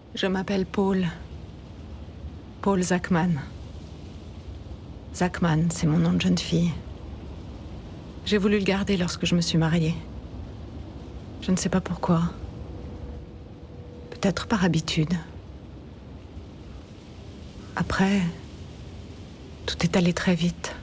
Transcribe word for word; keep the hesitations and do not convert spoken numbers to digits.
Je m'appelle Paul. Paul Zachman. Zachman, c'est mon nom de jeune fille. J'ai voulu le garder lorsque je me suis mariée. Je ne sais pas pourquoi. Peut-être par habitude. Après, tout est allé très vite.